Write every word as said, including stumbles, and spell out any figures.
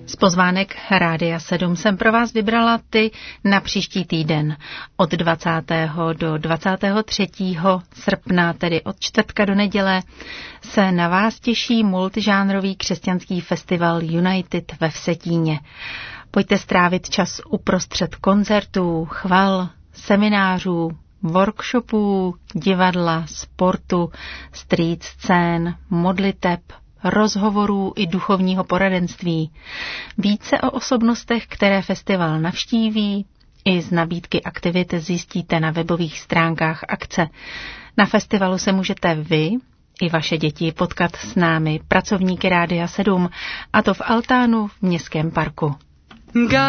Z pozvánek Rádia sedm jsem pro vás vybrala ty na příští týden. Od dvacátého do dvacátého třetího srpna, tedy od čtvrtka do neděle, se na vás těší multižánrový křesťanský festival United ve Vsetíně. Pojďte strávit čas uprostřed koncertů, chval, seminářů, workshopů, divadla, sportu, street scén, modliteb, rozhovorů i duchovního poradenství. Více o osobnostech, které festival navštíví, i z nabídky aktivit zjistíte na webových stránkách akce. Na festivalu se můžete vy i vaše děti potkat s námi, pracovníky Rádia sedm, a to v altánu v Městském parku.